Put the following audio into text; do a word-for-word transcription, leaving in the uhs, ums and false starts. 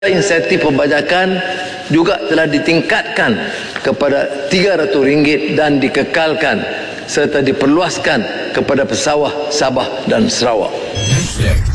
Insentif perbajakan juga telah ditingkatkan kepada tiga ratus ringgit dan dikekalkan serta diperluaskan kepada pesawah Sabah dan Sarawak.